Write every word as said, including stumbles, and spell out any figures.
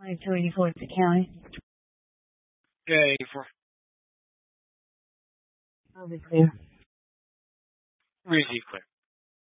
twenty-two eighty-four at the county. Yeah, eighty-four. I'll be clear. Where is he clear?